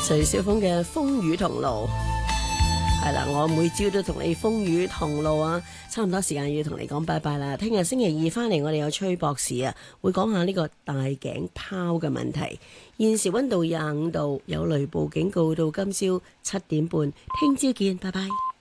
徐小鳳嘅風雨同路，係啦，我每朝都同你風雨同路啊！差唔多時間要同你講拜拜啦。聽日星期二翻嚟，我哋有崔博士啊，會講下呢個大頸泡嘅問題。現時溫度25度，有雷暴警告到今朝7點半，聽朝見，拜拜。